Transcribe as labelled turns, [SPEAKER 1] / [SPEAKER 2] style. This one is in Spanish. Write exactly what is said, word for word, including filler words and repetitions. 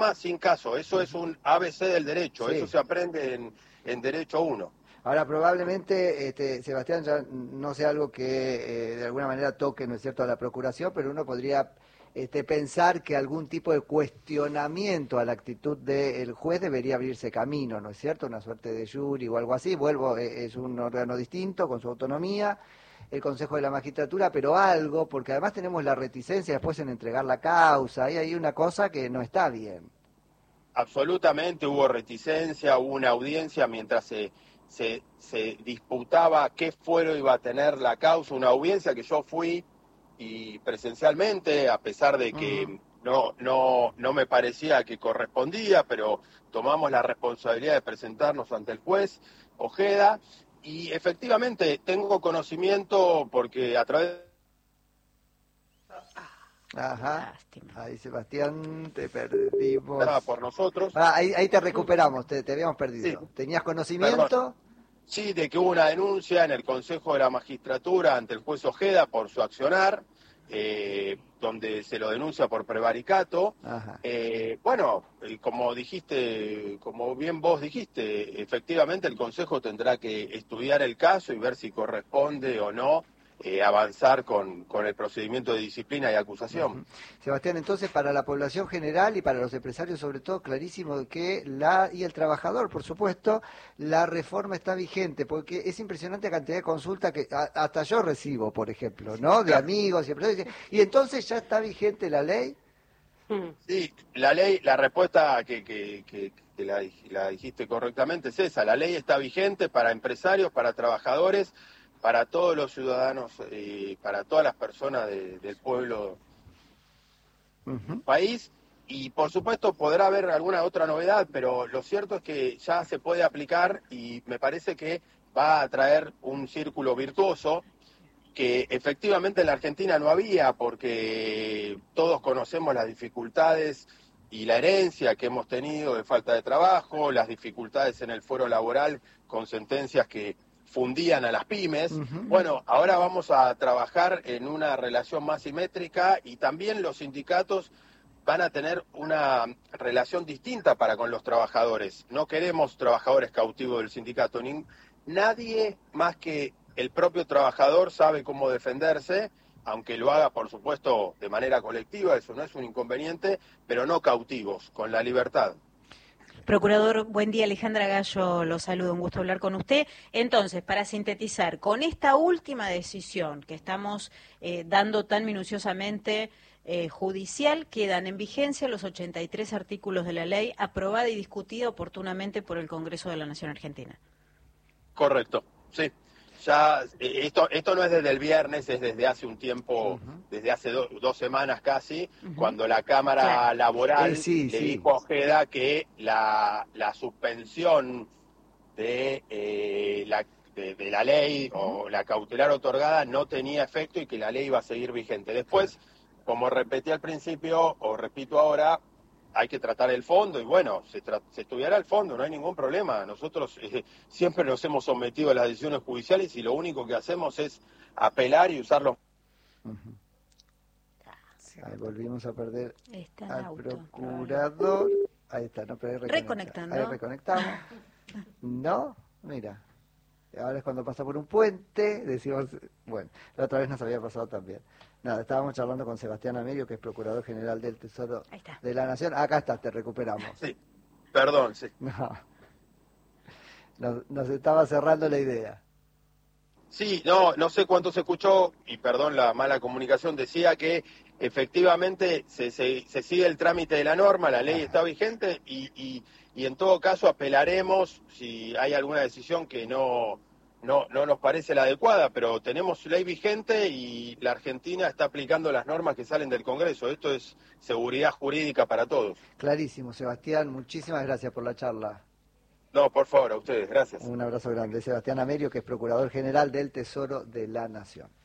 [SPEAKER 1] norma sin caso. Eso es un A B C del derecho,
[SPEAKER 2] Sí.
[SPEAKER 1] eso se aprende en, en Derecho uno.
[SPEAKER 2] Ahora, probablemente, este, Sebastián, ya no sea algo que eh, de alguna manera toque, ¿no es cierto?, a la Procuración, pero uno podría este, pensar que algún tipo de cuestionamiento a la actitud del juez debería abrirse camino, ¿no es cierto?, una suerte de jury o algo así. Vuelvo, eh, es un órgano distinto, con su autonomía, el Consejo de la Magistratura, pero algo, porque además tenemos la reticencia después en entregar la causa, y hay una cosa que no está bien.
[SPEAKER 1] Absolutamente, hubo reticencia, hubo una audiencia mientras se... Se, se disputaba qué fuero iba a tener la causa, una audiencia que yo fui y presencialmente, a pesar de que uh-huh. no, no, no me parecía que correspondía, pero tomamos la responsabilidad de presentarnos ante el juez Ojeda, y efectivamente tengo conocimiento porque a través...
[SPEAKER 2] Ajá, ahí Sebastián, te perdimos.
[SPEAKER 1] Por nosotros.
[SPEAKER 2] Ah, ahí, ahí te recuperamos, te, te habíamos perdido. Sí. ¿Tenías conocimiento?
[SPEAKER 1] Perdón. Sí, de que hubo una denuncia en el Consejo de la Magistratura ante el juez Ojeda por su accionar, eh, donde se lo denuncia por prevaricato. Eh, bueno, como dijiste, como bien vos dijiste, efectivamente el Consejo tendrá que estudiar el caso y ver si corresponde o no Eh, avanzar con, con el procedimiento de disciplina y acusación.
[SPEAKER 2] Uh-huh. Sebastián, entonces para la población general y para los empresarios sobre todo, clarísimo que la, y el trabajador, por supuesto, la reforma está vigente, porque es impresionante la cantidad de consultas que a, hasta yo recibo, por ejemplo, ¿no? De amigos y empresarios. Y entonces ya está vigente la ley.
[SPEAKER 1] Sí, la ley, la respuesta que, que, que, que la, la dijiste correctamente es esa, la ley está vigente para empresarios, para trabajadores, para todos los ciudadanos y para todas las personas de, del pueblo uh-huh. del país, y por supuesto podrá haber alguna otra novedad, pero lo cierto es que ya se puede aplicar y me parece que va a traer un círculo virtuoso que efectivamente en la Argentina no había, porque todos conocemos las dificultades y la herencia que hemos tenido de falta de trabajo, las dificultades en el fuero laboral con sentencias que fundían a las pymes. Uh-huh. Bueno, ahora vamos a trabajar en una relación más simétrica y también los sindicatos van a tener una relación distinta para con los trabajadores. No queremos trabajadores cautivos del sindicato. Ni, nadie más que el propio trabajador sabe cómo defenderse, aunque lo haga, por supuesto, de manera colectiva, eso no es un inconveniente, pero no cautivos, con la libertad.
[SPEAKER 3] Procurador, buen día, Alejandra Gallo, lo saludo, un gusto hablar con usted. Entonces, para sintetizar, con esta última decisión que estamos eh, dando tan minuciosamente eh, judicial, quedan en vigencia los ochenta y tres artículos de la ley aprobada y discutida oportunamente por el Congreso de la Nación Argentina.
[SPEAKER 1] Correcto, sí. Ya eh, esto esto no es desde el viernes, es desde hace un tiempo, uh-huh. desde hace do, dos semanas casi, uh-huh. cuando la Cámara claro. Laboral eh, sí, le sí. dijo a Ojeda que la, la suspensión de, eh, la, de, de la ley uh-huh. o la cautelar otorgada no tenía efecto y que la ley iba a seguir vigente. Después, uh-huh. como repetí al principio, o repito ahora, hay que tratar el fondo y bueno, se, tra- se estudiará el fondo, no hay ningún problema. Nosotros eh, siempre nos hemos sometido a las decisiones judiciales y lo único que hacemos es apelar y usarlos.
[SPEAKER 2] Uh-huh. Ahí volvimos a perder
[SPEAKER 3] está
[SPEAKER 2] al
[SPEAKER 3] auto,
[SPEAKER 2] procurador. Ahí está, no, pero ahí
[SPEAKER 3] reconectando.
[SPEAKER 2] Ahí reconectamos. No, mira. Ahora es cuando pasa por un puente, decimos, bueno, la otra vez nos había pasado también. Nada, estábamos charlando con Sebastián Amerio, que es Procurador General del Tesoro de la Nación. Acá está, te recuperamos.
[SPEAKER 1] Sí, perdón, sí.
[SPEAKER 2] No. Nos, nos estaba cerrando la idea.
[SPEAKER 1] Sí, no, no sé cuánto se escuchó, y perdón la mala comunicación, decía que efectivamente se, se, se sigue el trámite de la norma, la ley Ajá. está vigente, y, y, y en todo caso apelaremos si hay alguna decisión que no... No, no nos parece la adecuada, pero tenemos ley vigente y la Argentina está aplicando las normas que salen del Congreso. Esto es seguridad jurídica para todos.
[SPEAKER 2] Clarísimo, Sebastián. Muchísimas gracias por la charla.
[SPEAKER 1] No, por favor, a ustedes. Gracias.
[SPEAKER 2] Un abrazo grande. Sebastián Amerio, que es Procurador General del Tesoro de la Nación.